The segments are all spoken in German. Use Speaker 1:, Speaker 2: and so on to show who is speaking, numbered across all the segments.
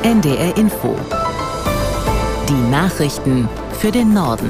Speaker 1: NDR Info. Die Nachrichten für den Norden.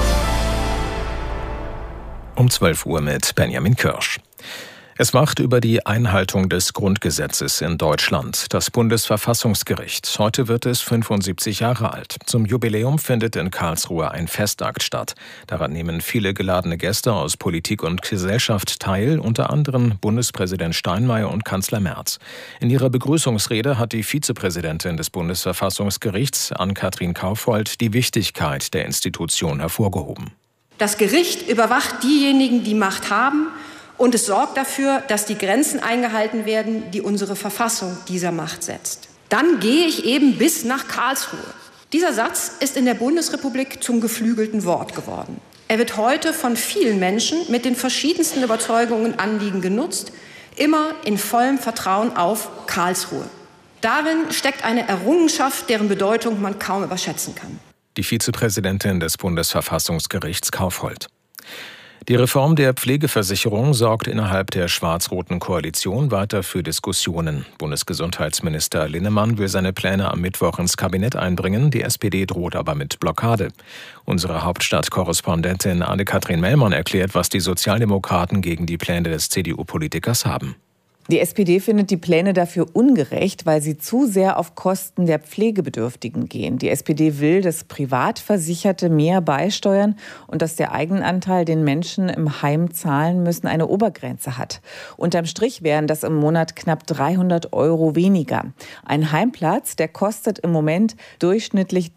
Speaker 2: Um 12 Uhr mit Benjamin Kirsch. Es wacht über die Einhaltung des Grundgesetzes in Deutschland. Das Bundesverfassungsgericht. Heute wird es 75 Jahre alt. Zum Jubiläum findet in Karlsruhe ein Festakt statt. Daran nehmen viele geladene Gäste aus Politik und Gesellschaft teil, unter anderem Bundespräsident Steinmeier und Kanzler Merz. In ihrer Begrüßungsrede hat die Vizepräsidentin des Bundesverfassungsgerichts, Ann-Kathrin Kaufhold, die Wichtigkeit der Institution hervorgehoben.
Speaker 3: Das Gericht überwacht diejenigen, die Macht haben, und es sorgt dafür, dass die Grenzen eingehalten werden, die unsere Verfassung dieser Macht setzt. Dann gehe ich eben bis nach Karlsruhe. Dieser Satz ist in der Bundesrepublik zum geflügelten Wort geworden. Er wird heute von vielen Menschen mit den verschiedensten Überzeugungen und Anliegen genutzt, immer in vollem Vertrauen auf Karlsruhe. Darin steckt eine Errungenschaft, deren Bedeutung man kaum überschätzen kann.
Speaker 2: Die Vizepräsidentin des Bundesverfassungsgerichts Kaufhold. Die Reform der Pflegeversicherung sorgt innerhalb der schwarz-roten Koalition weiter für Diskussionen. Bundesgesundheitsminister Linnemann will seine Pläne am Mittwoch ins Kabinett einbringen. Die SPD droht aber mit Blockade. Unsere Hauptstadtkorrespondentin Anne-Kathrin Mellmann erklärt, was die Sozialdemokraten gegen die Pläne des CDU-Politikers haben.
Speaker 4: Die SPD findet die Pläne dafür ungerecht, weil sie zu sehr auf Kosten der Pflegebedürftigen gehen. Die SPD will, dass Privatversicherte mehr beisteuern und dass der Eigenanteil, den Menschen im Heim zahlen müssen, eine Obergrenze hat. Unterm Strich wären das im Monat knapp 300 € weniger. Ein Heimplatz, der kostet im Moment durchschnittlich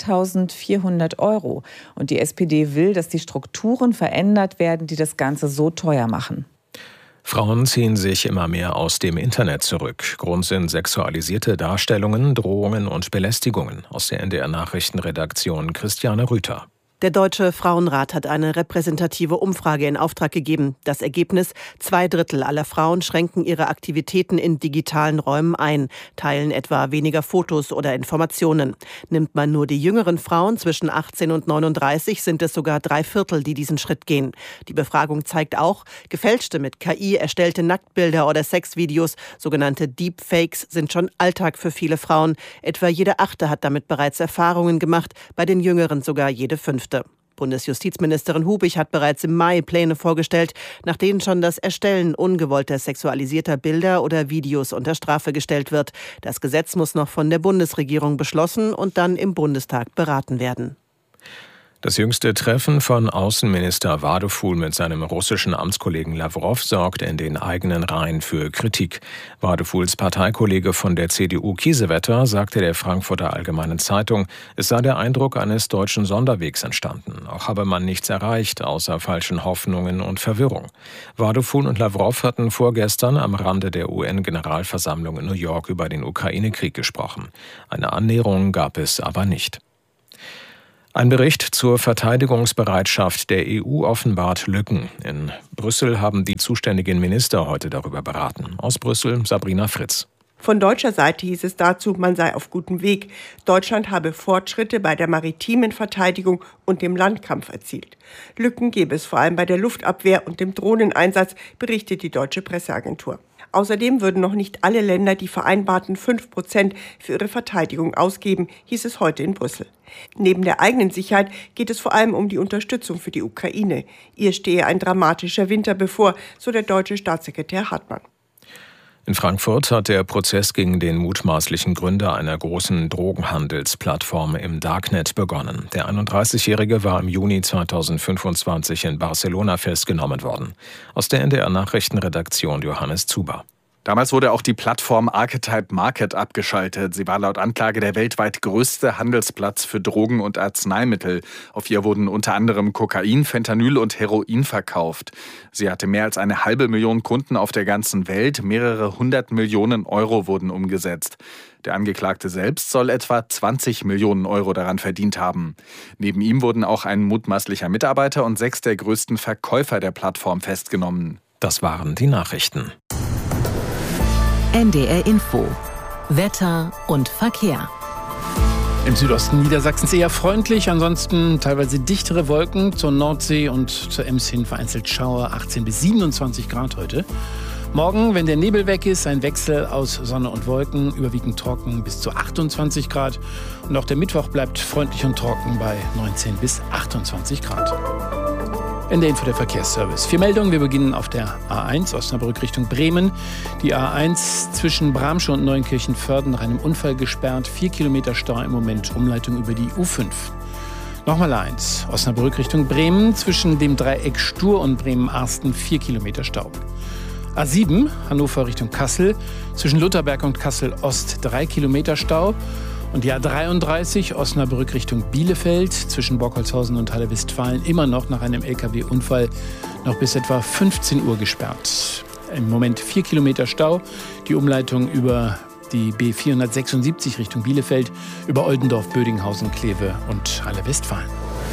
Speaker 4: 3.400 €. Und die SPD will, dass die Strukturen verändert werden, die das Ganze so teuer machen.
Speaker 2: Frauen ziehen sich immer mehr aus dem Internet zurück. Grund sind sexualisierte Darstellungen, Drohungen und Belästigungen. Aus der NDR-Nachrichtenredaktion Christiane Rüther.
Speaker 5: Der Deutsche Frauenrat hat eine repräsentative Umfrage in Auftrag gegeben. Das Ergebnis: 2/3 aller Frauen schränken ihre Aktivitäten in digitalen Räumen ein, teilen etwa weniger Fotos oder Informationen. Nimmt man nur die jüngeren Frauen zwischen 18 und 39, sind es sogar 3/4, die diesen Schritt gehen. Die Befragung zeigt auch, gefälschte, mit KI erstellte Nacktbilder oder Sexvideos, sogenannte Deepfakes, sind schon Alltag für viele Frauen. Etwa jede 8. hat damit bereits Erfahrungen gemacht, bei den Jüngeren sogar jede 5. Bundesjustizministerin Hubig hat bereits im Mai Pläne vorgestellt, nach denen schon das Erstellen ungewollter sexualisierter Bilder oder Videos unter Strafe gestellt wird. Das Gesetz muss noch von der Bundesregierung beschlossen und dann im Bundestag beraten werden.
Speaker 2: Das jüngste Treffen von Außenminister Wadeful mit seinem russischen Amtskollegen Lawrow sorgt in den eigenen Reihen für Kritik. Wadefuls Parteikollege von der CDU Kiesewetter sagte der Frankfurter Allgemeinen Zeitung, es sei der Eindruck eines deutschen Sonderwegs entstanden. Auch habe man nichts erreicht, außer falschen Hoffnungen und Verwirrung. Wadeful und Lawrow hatten vorgestern am Rande der UN-Generalversammlung in New York über den Ukraine-Krieg gesprochen. Eine Annäherung gab es aber nicht. Ein Bericht zur Verteidigungsbereitschaft der EU offenbart Lücken. In Brüssel haben die zuständigen Minister heute darüber beraten. Aus Brüssel Sabrina Fritz.
Speaker 6: Von deutscher Seite hieß es dazu, man sei auf gutem Weg. Deutschland habe Fortschritte bei der maritimen Verteidigung und dem Landkampf erzielt. Lücken gebe es vor allem bei der Luftabwehr und dem Drohneneinsatz, berichtet die deutsche Presseagentur. Außerdem würden noch nicht alle Länder die vereinbarten 5% für ihre Verteidigung ausgeben, hieß es heute in Brüssel. Neben der eigenen Sicherheit geht es vor allem um die Unterstützung für die Ukraine. Ihr stehe ein dramatischer Winter bevor, so der deutsche Staatssekretär Hartmann.
Speaker 2: In Frankfurt hat der Prozess gegen den mutmaßlichen Gründer einer großen Drogenhandelsplattform im Darknet begonnen. Der 31-Jährige war im Juni 2025 in Barcelona festgenommen worden. Aus der NDR-Nachrichtenredaktion Johannes Zuber.
Speaker 7: Damals wurde auch die Plattform Archetype Market abgeschaltet. Sie war laut Anklage der weltweit größte Handelsplatz für Drogen und Arzneimittel. Auf ihr wurden unter anderem Kokain, Fentanyl und Heroin verkauft. Sie hatte mehr als 500.000 Kunden auf der ganzen Welt. Mehrere 100 Millionen Euro wurden umgesetzt. Der Angeklagte selbst soll etwa 20 Millionen Euro daran verdient haben. Neben ihm wurden auch ein mutmaßlicher Mitarbeiter und 6 der größten Verkäufer der Plattform festgenommen.
Speaker 2: Das waren die Nachrichten.
Speaker 1: NDR Info. Wetter und Verkehr.
Speaker 8: Im Südosten Niedersachsens eher freundlich, ansonsten teilweise dichtere Wolken zur Nordsee und zur Ems hin vereinzelt Schauer, 18 bis 27 Grad heute. Morgen, wenn der Nebel weg ist, ein Wechsel aus Sonne und Wolken, überwiegend trocken bis zu 28 Grad. Und auch der Mittwoch bleibt freundlich und trocken bei 19 bis 28 Grad. Ende Info der Verkehrsservice. 4 Meldungen. Wir beginnen auf der A1 Osnabrück Richtung Bremen. Die A1 zwischen Bramsche und Neunkirchen-Vörden nach einem Unfall gesperrt. 4 Kilometer Stau im Moment. Umleitung über die U5. Nochmal A1 Osnabrück Richtung Bremen. Zwischen dem Dreieck Stur und Bremen-Arsten 4 Kilometer Stau. A7 Hannover Richtung Kassel. Zwischen Lutherberg und Kassel-Ost 3 Kilometer Stau. Und die A33 Osnabrück Richtung Bielefeld zwischen Bockholzhausen und Halle-Westfalen immer noch nach einem LKW-Unfall noch bis etwa 15 Uhr gesperrt. Im Moment 4 Kilometer Stau. Die Umleitung über die B476 Richtung Bielefeld, über Oldendorf, Bödinghausen, Kleve und Halle-Westfalen.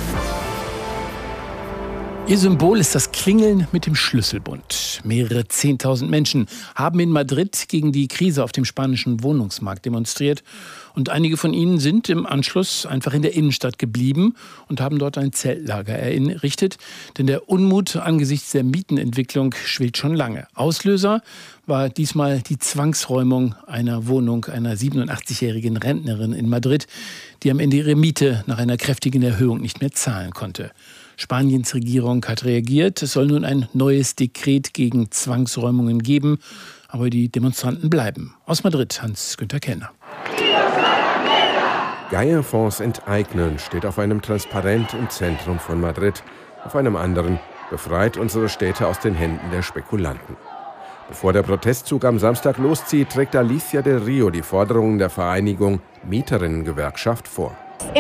Speaker 8: Ihr Symbol ist das Klingeln mit dem Schlüsselbund. Mehrere 10.000 Menschen haben in Madrid gegen die Krise auf dem spanischen Wohnungsmarkt demonstriert. Und einige von ihnen sind im Anschluss einfach in der Innenstadt geblieben und haben dort ein Zeltlager errichtet. Denn der Unmut angesichts der Mietenentwicklung schwelt schon lange. Auslöser war diesmal die Zwangsräumung einer Wohnung einer 87-jährigen Rentnerin in Madrid, die am Ende ihre Miete nach einer kräftigen Erhöhung nicht mehr zahlen konnte. Spaniens Regierung hat reagiert. Es soll nun ein neues Dekret gegen Zwangsräumungen geben. Aber die Demonstranten bleiben. Aus Madrid, Hans-Günther Kellner.
Speaker 9: Geierfonds enteignen steht auf einem Transparent im Zentrum von Madrid. Auf einem anderen: befreit unsere Städte aus den Händen der Spekulanten. Bevor der Protestzug am Samstag loszieht, trägt Alicia del Rio die Forderungen der Vereinigung Mieterinnengewerkschaft vor.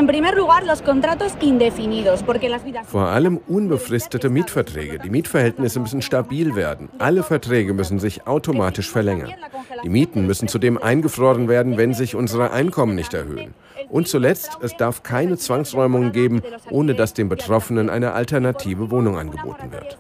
Speaker 9: Vor allem unbefristete Mietverträge. Die Mietverhältnisse müssen stabil werden. Alle Verträge müssen sich automatisch verlängern. Die Mieten müssen zudem eingefroren werden, wenn sich unsere Einkommen nicht erhöhen. Und zuletzt, es darf keine Zwangsräumungen geben, ohne dass den Betroffenen eine alternative Wohnung angeboten wird.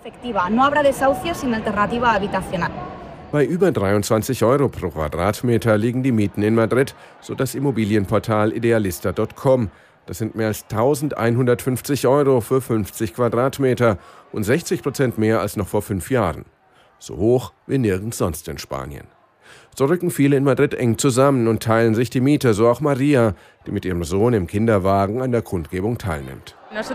Speaker 9: Bei über 23 € pro Quadratmeter liegen die Mieten in Madrid, so das Immobilienportal Idealista.com. Das sind mehr als 1.150 € für 50 Quadratmeter und 60% mehr als noch vor 5 Jahren. So hoch wie nirgends sonst in Spanien. So rücken viele in Madrid eng zusammen und teilen sich die Miete, so auch Maria, die mit ihrem Sohn im Kinderwagen an der Kundgebung teilnimmt.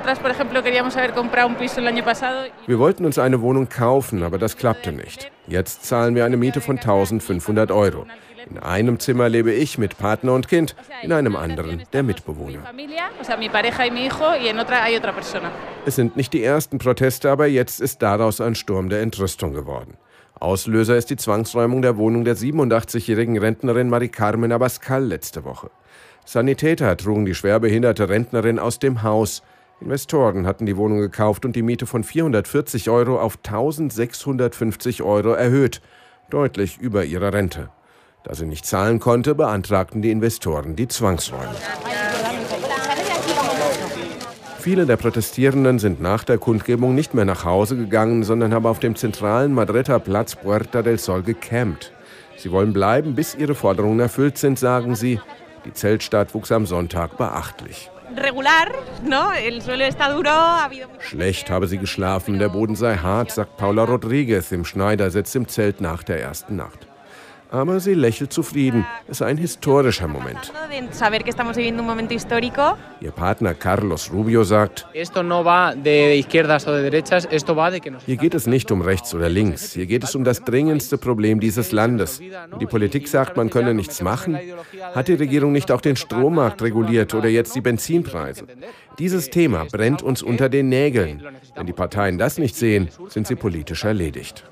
Speaker 9: Wir wollten uns eine Wohnung kaufen, aber das klappte nicht. Jetzt zahlen wir eine Miete von 1.500 €. In einem Zimmer lebe ich mit Partner und Kind, in einem anderen der Mitbewohner. Es sind nicht die ersten Proteste, aber jetzt ist daraus ein Sturm der Entrüstung geworden. Auslöser ist die Zwangsräumung der Wohnung der 87-jährigen Rentnerin Mari Carmen Abascal letzte Woche. Sanitäter trugen die schwerbehinderte Rentnerin aus dem Haus. Investoren hatten die Wohnung gekauft und die Miete von 440 € auf 1.650 € erhöht, deutlich über ihrer Rente. Da sie nicht zahlen konnte, beantragten die Investoren die Zwangsräumung. Viele der Protestierenden sind nach der Kundgebung nicht mehr nach Hause gegangen, sondern haben auf dem zentralen Madrider Platz Puerta del Sol gecampt. Sie wollen bleiben, bis ihre Forderungen erfüllt sind, sagen sie. Die Zeltstadt wuchs am Sonntag beachtlich. Schlecht habe sie geschlafen, der Boden sei hart, sagt Paula Rodriguez im Schneidersitz im Zelt nach der ersten Nacht. Aber sie lächelt zufrieden. Es sei ein historischer Moment. Ihr Partner Carlos Rubio sagt: Hier geht es nicht um rechts oder links. Hier geht es um das dringendste Problem dieses Landes. Und die Politik sagt, man könne nichts machen. Hat die Regierung nicht auch den Strommarkt reguliert oder jetzt die Benzinpreise? Dieses Thema brennt uns unter den Nägeln. Wenn die Parteien das nicht sehen, sind sie politisch erledigt.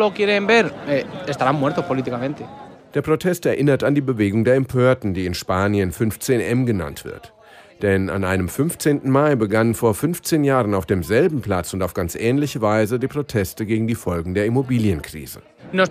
Speaker 9: Der Protest erinnert an die Bewegung der Empörten, die in Spanien 15M genannt wird. Denn an einem 15. Mai begannen vor 15 Jahren auf demselben Platz und auf ganz ähnliche Weise die Proteste gegen die Folgen der Immobilienkrise. Der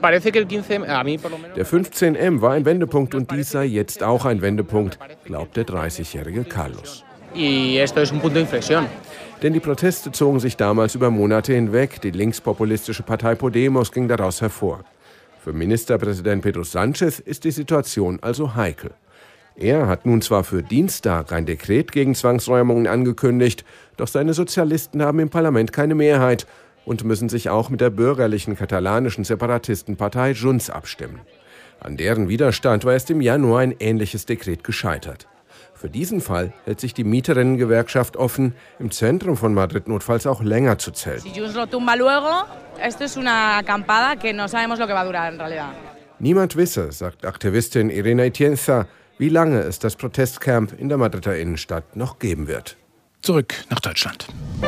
Speaker 9: 15M war ein Wendepunkt und dies sei jetzt auch ein Wendepunkt, glaubt der 30-jährige Carlos. Denn die Proteste zogen sich damals über Monate hinweg. Die linkspopulistische Partei Podemos ging daraus hervor. Für Ministerpräsident Pedro Sánchez ist die Situation also heikel. Er hat nun zwar für Dienstag ein Dekret gegen Zwangsräumungen angekündigt, doch seine Sozialisten haben im Parlament keine Mehrheit. und müssen sich auch mit der bürgerlichen katalanischen Separatistenpartei Junts abstimmen. An deren Widerstand war erst im Januar ein ähnliches Dekret gescheitert. Für diesen Fall hält sich die Mieterinnengewerkschaft offen, im Zentrum von Madrid notfalls auch länger zu zelten. Niemand wisse, sagt Aktivistin Irene Atienza, wie lange es das Protestcamp in der Madrider Innenstadt noch geben wird.
Speaker 8: Zurück nach Deutschland.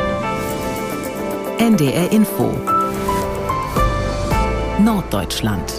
Speaker 1: NDR Info. Norddeutschland.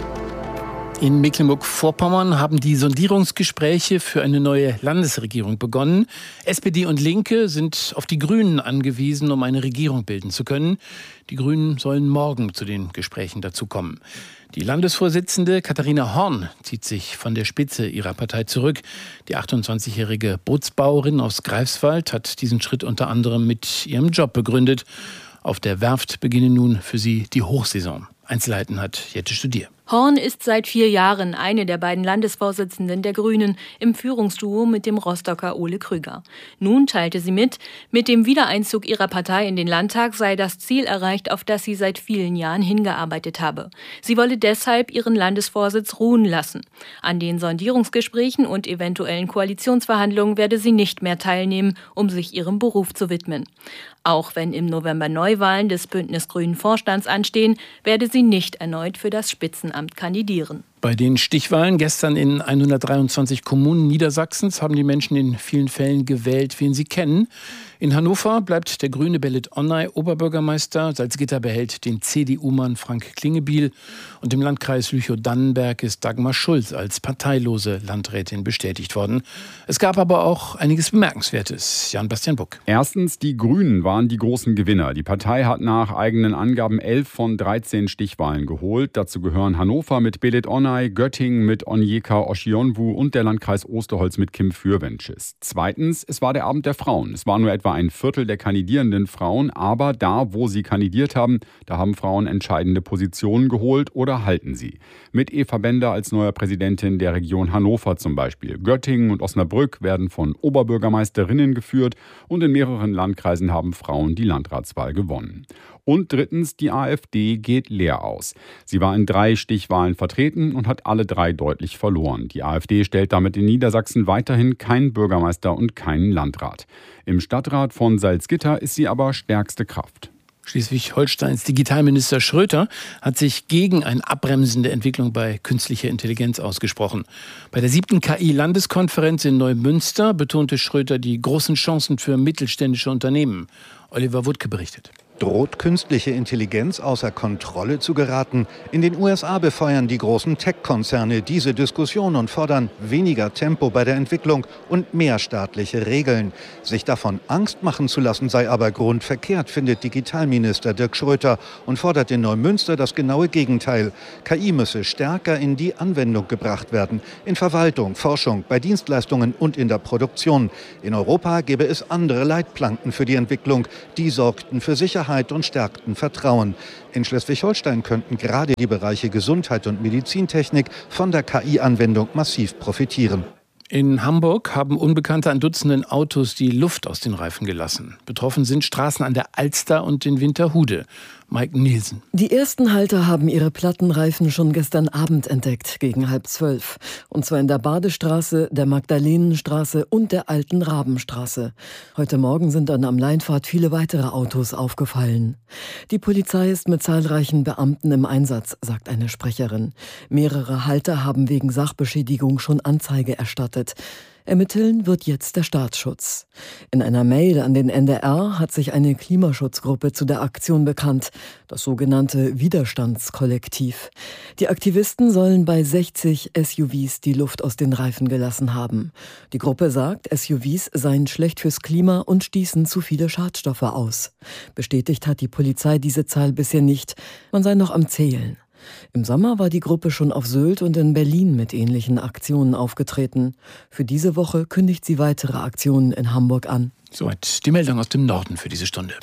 Speaker 8: In Mecklenburg-Vorpommern haben die Sondierungsgespräche für eine neue Landesregierung begonnen. SPD und Linke sind auf die Grünen angewiesen, um eine Regierung bilden zu können. Die Grünen sollen morgen zu den Gesprächen dazukommen. Die Landesvorsitzende Katharina Horn zieht sich von der Spitze ihrer Partei zurück. Die 28-jährige Bootsbauerin aus Greifswald hat diesen Schritt unter anderem mit ihrem Job begründet. Auf der Werft beginne nun für sie die Hochsaison. Einzelheiten hat Jette Studier.
Speaker 10: Horn ist seit 4 Jahren eine der beiden Landesvorsitzenden der Grünen im Führungsduo mit dem Rostocker Ole Krüger. Nun teilte sie mit dem Wiedereinzug ihrer Partei in den Landtag sei das Ziel erreicht, auf das sie seit vielen Jahren hingearbeitet habe. Sie wolle deshalb ihren Landesvorsitz ruhen lassen. An den Sondierungsgesprächen und eventuellen Koalitionsverhandlungen werde sie nicht mehr teilnehmen, um sich ihrem Beruf zu widmen. Auch wenn im November Neuwahlen des Bündnis Grünen Vorstands anstehen, werde sie nicht erneut für das Spitzenamt kandidieren.
Speaker 8: Bei den Stichwahlen gestern in 123 Kommunen Niedersachsens haben die Menschen in vielen Fällen gewählt, wen sie kennen. In Hannover bleibt der grüne Belit Onay Oberbürgermeister. Salzgitter behält den CDU-Mann Frank Klingebiel. Und im Landkreis Lüchow-Dannenberg ist Dagmar Schulz als parteilose Landrätin bestätigt worden. Es gab aber auch einiges Bemerkenswertes. Jan-Bastian Buck.
Speaker 11: Erstens, die Grünen waren die großen Gewinner. Die Partei hat nach eigenen Angaben 11 von 13 Stichwahlen geholt. Dazu gehören Hannover mit Belit Onay, Göttingen mit Onyeka Oshionwu und der Landkreis Osterholz mit Kim Fürwensches. Zweitens, es war der Abend der Frauen. Es war nur etwa ein Viertel der kandidierenden Frauen, aber da, wo sie kandidiert haben, da haben Frauen entscheidende Positionen geholt oder halten sie. Mit Eva Bender als neuer Präsidentin der Region Hannover zum Beispiel. Göttingen und Osnabrück werden von Oberbürgermeisterinnen geführt und in mehreren Landkreisen haben Frauen die Landratswahl gewonnen. Und drittens, die AfD geht leer aus. Sie war in 3 Stichwahlen vertreten und hat alle 3 deutlich verloren. Die AfD stellt damit in Niedersachsen weiterhin keinen Bürgermeister und keinen Landrat. Im Stadtrat von Salzgitter ist sie aber stärkste Kraft.
Speaker 8: Schleswig-Holsteins Digitalminister Schröter hat sich gegen eine abbremsende Entwicklung bei künstlicher Intelligenz ausgesprochen. Bei der 7. KI-Landeskonferenz in Neumünster betonte Schröter die großen Chancen für mittelständische Unternehmen. Oliver Wuttke berichtet.
Speaker 12: Droht künstliche Intelligenz außer Kontrolle zu geraten? In den USA befeuern die großen Tech-Konzerne diese Diskussion und fordern weniger Tempo bei der Entwicklung und mehr staatliche Regeln. Sich davon Angst machen zu lassen, sei aber grundverkehrt, findet Digitalminister Dirk Schröter und fordert in Neumünster das genaue Gegenteil. KI müsse stärker in die Anwendung gebracht werden. In Verwaltung, Forschung, bei Dienstleistungen und in der Produktion. In Europa gäbe es andere Leitplanken für die Entwicklung. Die sorgten für Sicherheit und stärkten Vertrauen. In Schleswig-Holstein könnten gerade die Bereiche Gesundheit und Medizintechnik von der KI-Anwendung massiv profitieren.
Speaker 8: In Hamburg haben Unbekannte an Dutzenden Autos die Luft aus den Reifen gelassen. Betroffen sind Straßen an der Alster und in Winterhude. Mike Nielsen.
Speaker 13: Die ersten Halter haben ihre Plattenreifen schon gestern Abend entdeckt, gegen 11:30. Und zwar in der Badestraße, der Magdalenenstraße und der Alten Rabenstraße. Heute Morgen sind dann am Leinpfad viele weitere Autos aufgefallen. Die Polizei ist mit zahlreichen Beamten im Einsatz, sagt eine Sprecherin. Mehrere Halter haben wegen Sachbeschädigung schon Anzeige erstattet. Ermitteln wird jetzt der Staatsschutz. In einer Mail an den NDR hat sich eine Klimaschutzgruppe zu der Aktion bekannt, das sogenannte Widerstandskollektiv. Die Aktivisten sollen bei 60 SUVs die Luft aus den Reifen gelassen haben. Die Gruppe sagt, SUVs seien schlecht fürs Klima und stießen zu viele Schadstoffe aus. Bestätigt hat die Polizei diese Zahl bisher nicht, man sei noch am Zählen. Im Sommer war die Gruppe schon auf Sylt und in Berlin mit ähnlichen Aktionen aufgetreten. Für diese Woche kündigt sie weitere Aktionen in Hamburg an.
Speaker 8: Soweit die Meldung aus dem Norden für diese Stunde.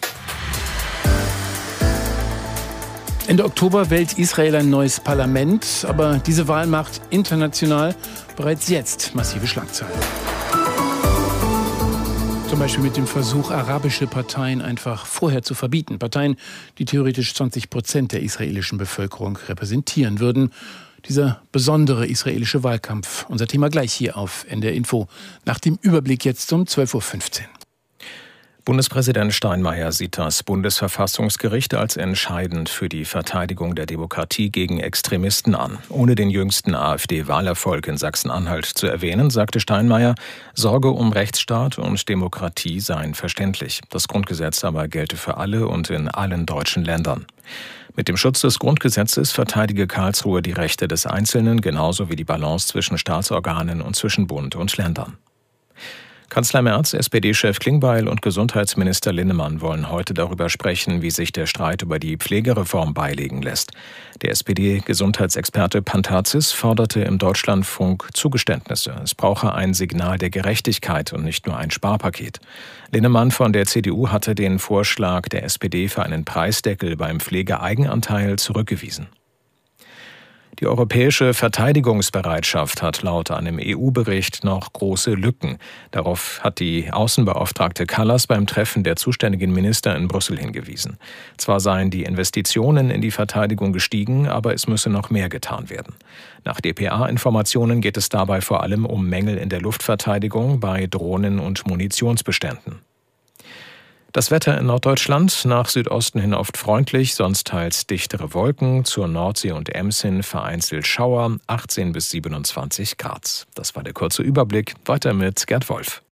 Speaker 8: Ende Oktober wählt Israel ein neues Parlament, aber diese Wahl macht international bereits jetzt massive Schlagzeilen. Zum Beispiel mit dem Versuch, arabische Parteien einfach vorher zu verbieten. Parteien, die theoretisch 20% der israelischen Bevölkerung repräsentieren würden. Dieser besondere israelische Wahlkampf. Unser Thema gleich hier auf NDR Info. Nach dem Überblick jetzt um 12.15 Uhr.
Speaker 2: Bundespräsident Steinmeier sieht das Bundesverfassungsgericht als entscheidend für die Verteidigung der Demokratie gegen Extremisten an. Ohne den jüngsten AfD-Wahlerfolg in Sachsen-Anhalt zu erwähnen, sagte Steinmeier, Sorge um Rechtsstaat und Demokratie seien verständlich. Das Grundgesetz aber gelte für alle und in allen deutschen Ländern. Mit dem Schutz des Grundgesetzes verteidige Karlsruhe die Rechte des Einzelnen, genauso wie die Balance zwischen Staatsorganen und zwischen Bund und Ländern. Kanzler Merz, SPD-Chef Klingbeil und Gesundheitsminister Linnemann wollen heute darüber sprechen, wie sich der Streit über die Pflegereform beilegen lässt. Der SPD-Gesundheitsexperte Pantazis forderte im Deutschlandfunk Zugeständnisse. Es brauche ein Signal der Gerechtigkeit und nicht nur ein Sparpaket. Linnemann von der CDU hatte den Vorschlag der SPD für einen Preisdeckel beim Pflegeeigenanteil zurückgewiesen. Die europäische Verteidigungsbereitschaft hat laut einem EU-Bericht noch große Lücken. Darauf hat die Außenbeauftragte Kallas beim Treffen der zuständigen Minister in Brüssel hingewiesen. Zwar seien die Investitionen in die Verteidigung gestiegen, aber es müsse noch mehr getan werden. Nach dpa-Informationen geht es dabei vor allem um Mängel in der Luftverteidigung bei Drohnen und Munitionsbeständen. Das Wetter in Norddeutschland, nach Südosten hin oft freundlich, sonst teils dichtere Wolken, zur Nordsee und Ems hin vereinzelt Schauer, 18 bis 27 Grad. Das war der kurze Überblick. Weiter mit Gerd Wolf.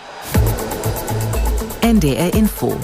Speaker 1: NDR Info.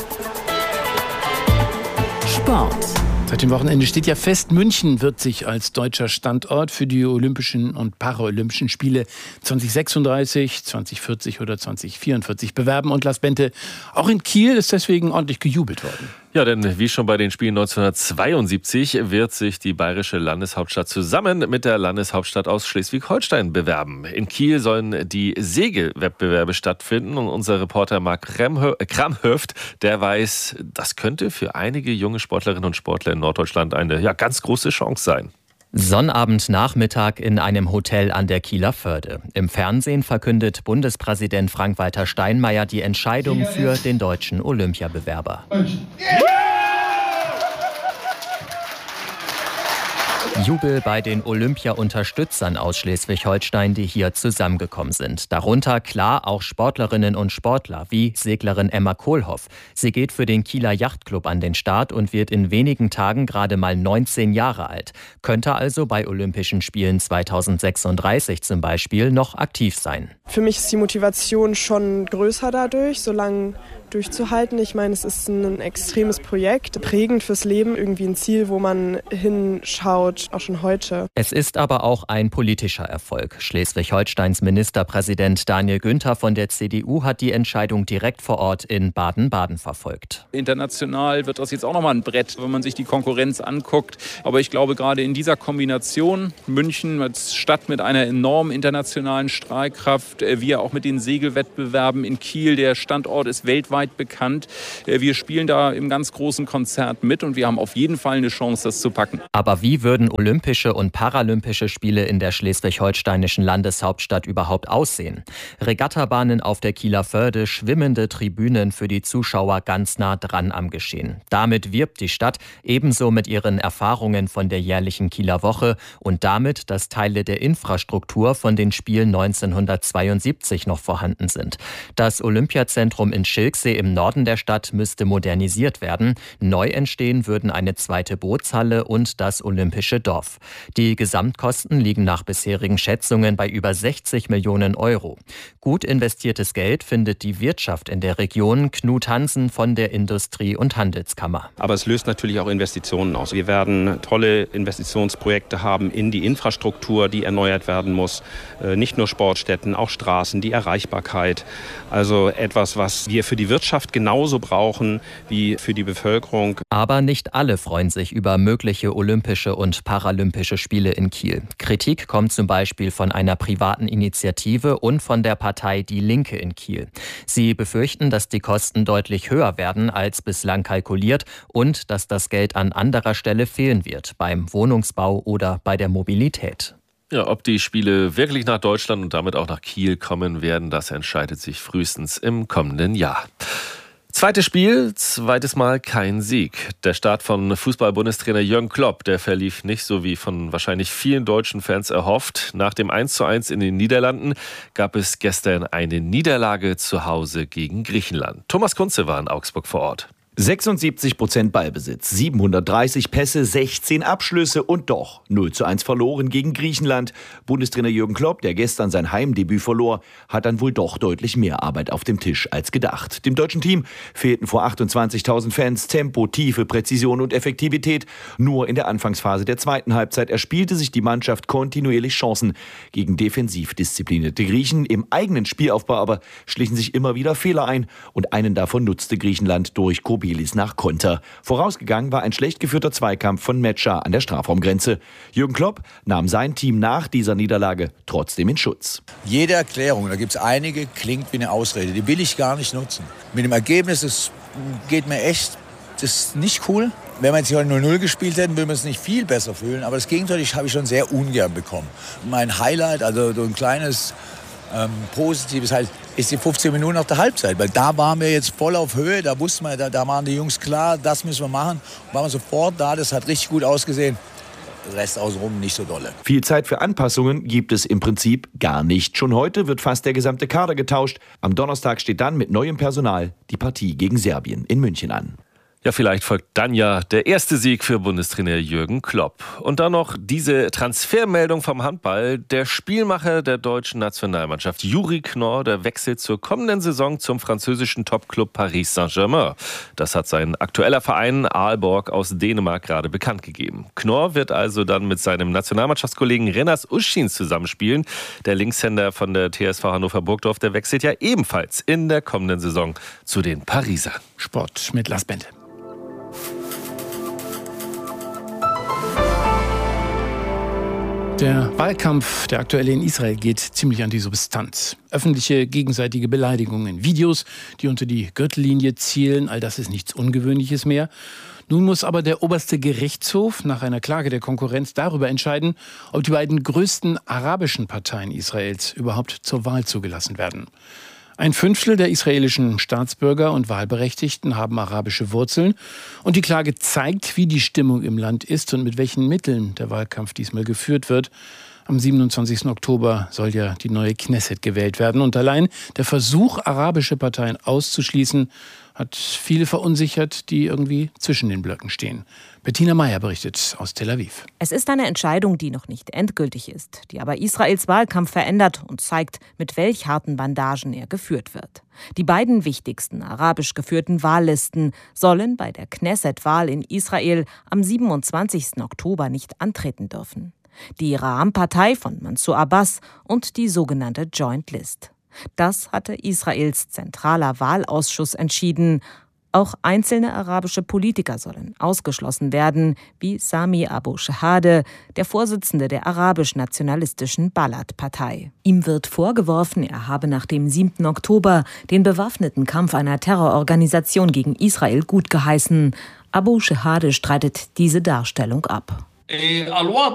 Speaker 1: Sport.
Speaker 8: Seit dem Wochenende steht ja fest, München wird sich als deutscher Standort für die Olympischen und Paralympischen Spiele 2036, 2040 oder 2044 bewerben. Und Lars Bente, auch in Kiel ist deswegen ordentlich gejubelt worden.
Speaker 14: Ja, denn wie schon bei den Spielen 1972 wird sich die bayerische Landeshauptstadt zusammen mit der Landeshauptstadt aus Schleswig-Holstein bewerben. In Kiel sollen die Segelwettbewerbe stattfinden und unser Reporter Marc Kramhöft, der weiß, das könnte für einige junge Sportlerinnen und Sportler in Norddeutschland eine ganz große Chance sein.
Speaker 15: Sonnabendnachmittag in einem Hotel an der Kieler Förde. Im Fernsehen verkündet Bundespräsident Frank-Walter Steinmeier die Entscheidung für den deutschen Olympiabewerber. Jubel bei den Olympia-Unterstützern aus Schleswig-Holstein, die hier zusammengekommen sind. Darunter klar auch Sportlerinnen und Sportler wie Seglerin Emma Kohlhoff. Sie geht für den Kieler Yachtclub an den Start und wird in wenigen Tagen gerade mal 19 Jahre alt. Könnte also bei Olympischen Spielen 2036 zum Beispiel noch aktiv sein.
Speaker 16: Für mich ist die Motivation schon größer dadurch, so lange durchzuhalten. Ich meine, es ist ein extremes Projekt, prägend fürs Leben, irgendwie ein Ziel, wo man hinschaut, auch schon heute.
Speaker 15: Es ist aber auch ein politischer Erfolg. Schleswig-Holsteins Ministerpräsident Daniel Günther von der CDU hat die Entscheidung direkt vor Ort in Baden-Baden verfolgt.
Speaker 17: International wird das jetzt auch nochmal ein Brett, wenn man sich die Konkurrenz anguckt. Aber ich glaube, gerade in dieser Kombination, München als Stadt mit einer enormen internationalen Strahlkraft, wir auch mit den Segelwettbewerben in Kiel, der Standort ist weltweit bekannt. Wir spielen da im ganz großen Konzert mit und wir haben auf jeden Fall eine Chance, das zu packen.
Speaker 15: Aber wie würden Olympische und Paralympische Spiele in der schleswig-holsteinischen Landeshauptstadt überhaupt aussehen? Regattabahnen auf der Kieler Förde, schwimmende Tribünen für die Zuschauer ganz nah dran am Geschehen. Damit wirbt die Stadt ebenso mit ihren Erfahrungen von der jährlichen Kieler Woche und damit, dass Teile der Infrastruktur von den Spielen 1972 noch vorhanden sind. Das Olympiazentrum in Schilksee im Norden der Stadt müsste modernisiert werden. Neu entstehen würden eine zweite Bootshalle und das Olympische Dorf. Die Gesamtkosten liegen nach bisherigen Schätzungen bei über 60 Millionen Euro. Gut investiertes Geld findet die Wirtschaft in der Region. Knut Hansen von der Industrie- und Handelskammer.
Speaker 18: Aber es löst natürlich auch Investitionen aus. Wir werden tolle Investitionsprojekte haben in die Infrastruktur, die erneuert werden muss. Nicht nur Sportstätten, auch Straßen, die Erreichbarkeit. Also etwas, was wir für die Wirtschaft genauso brauchen wie für die Bevölkerung.
Speaker 15: Aber nicht alle freuen sich über mögliche Olympische und Paralympische Spiele in Kiel. Kritik kommt zum Beispiel von einer privaten Initiative und von der Partei Die Linke in Kiel. Sie befürchten, dass die Kosten deutlich höher werden als bislang kalkuliert und dass das Geld an anderer Stelle fehlen wird, beim Wohnungsbau oder bei der Mobilität.
Speaker 14: Ja, ob die Spiele wirklich nach Deutschland und damit auch nach Kiel kommen werden, das entscheidet sich frühestens im kommenden Jahr. Zweites Spiel, zweites Mal kein Sieg. Der Start von Fußball-Bundestrainer Jürgen Klopp, der verlief nicht so wie von wahrscheinlich vielen deutschen Fans erhofft. Nach dem 1:1 in den Niederlanden gab es gestern eine Niederlage zu Hause gegen Griechenland. Thomas Kunze war in Augsburg vor Ort.
Speaker 19: 76% Ballbesitz, 730 Pässe, 16 Abschlüsse und doch 0:1 verloren gegen Griechenland. Bundestrainer Jürgen Klopp, der gestern sein Heimdebüt verlor, hat dann wohl doch deutlich mehr Arbeit auf dem Tisch als gedacht. Dem deutschen Team fehlten vor 28.000 Fans Tempo, Tiefe, Präzision und Effektivität. Nur in der Anfangsphase der zweiten Halbzeit erspielte sich die Mannschaft kontinuierlich Chancen gegen defensiv disziplinierte Griechen. Im eigenen Spielaufbau aber schlichen sich immer wieder Fehler ein und einen davon nutzte Griechenland durch Kobelis nach Konter. Vorausgegangen war ein schlecht geführter Zweikampf von Metscher an der Strafraumgrenze. Jürgen Klopp nahm sein Team nach dieser Niederlage trotzdem in Schutz.
Speaker 20: Jede Erklärung, da gibt es einige, klingt wie eine Ausrede. Die will ich gar nicht nutzen. Mit dem Ergebnis, das geht mir echt, das ist nicht cool. Wenn wir jetzt hier 0:0 gespielt hätten, würden wir uns nicht viel besser fühlen. Aber das Gegenteil habe ich schon sehr ungern bekommen. Mein Highlight, also so ein kleines Positives halt, ist die 15 Minuten nach der Halbzeit. Weil da waren wir jetzt voll auf Höhe, da wussten wir, da waren die Jungs klar, das müssen wir machen. Waren wir sofort da, das hat richtig gut ausgesehen. Der Rest außenrum nicht so dolle.
Speaker 19: Viel Zeit für Anpassungen gibt es im Prinzip gar nicht. Schon heute wird fast der gesamte Kader getauscht. Am Donnerstag steht dann mit neuem Personal die Partie gegen Serbien in München an.
Speaker 14: Ja, vielleicht folgt dann ja der erste Sieg für Bundestrainer Jürgen Klopp. Und dann noch diese Transfermeldung vom Handball. Der Spielmacher der deutschen Nationalmannschaft, Juri Knorr, der wechselt zur kommenden Saison zum französischen Topclub Paris Saint-Germain. Das hat sein aktueller Verein Aalborg aus Dänemark gerade bekannt gegeben. Knorr wird also dann mit seinem Nationalmannschaftskollegen Renas Uschins zusammenspielen. Der Linkshänder von der TSV Hannover Burgdorf, der wechselt ja ebenfalls in der kommenden Saison zu den Parisern.
Speaker 8: Sport mit Lars Bente. Der Wahlkampf, der aktuelle in Israel, geht ziemlich an die Substanz. Öffentliche gegenseitige Beleidigungen, Videos, die unter die Gürtellinie zielen, all das ist nichts Ungewöhnliches mehr. Nun muss aber der oberste Gerichtshof nach einer Klage der Konkurrenz darüber entscheiden, ob die beiden größten arabischen Parteien Israels überhaupt zur Wahl zugelassen werden. 1/5 der israelischen Staatsbürger und Wahlberechtigten haben arabische Wurzeln. Und die Klage zeigt, wie die Stimmung im Land ist und mit welchen Mitteln der Wahlkampf diesmal geführt wird. Am 27. Oktober soll ja die neue Knesset gewählt werden. Und allein der Versuch, arabische Parteien auszuschließen, hat viele verunsichert, die irgendwie zwischen den Blöcken stehen. Bettina Meyer berichtet aus Tel Aviv.
Speaker 21: Es ist eine Entscheidung, die noch nicht endgültig ist, die aber Israels Wahlkampf verändert und zeigt, mit welch harten Bandagen er geführt wird. Die beiden wichtigsten arabisch geführten Wahllisten sollen bei der Knesset-Wahl in Israel am 27. Oktober nicht antreten dürfen. Die Ra'am-Partei von Mansour Abbas und die sogenannte Joint List. Das hatte Israels zentraler Wahlausschuss entschieden. Auch einzelne arabische Politiker sollen ausgeschlossen werden, wie Sami Abu Shahade, der Vorsitzende der arabisch-nationalistischen Balad-Partei. Ihm wird vorgeworfen, er habe nach dem 7. Oktober den bewaffneten Kampf einer Terrororganisation gegen Israel gutgeheißen. Abu Shahade streitet diese Darstellung ab.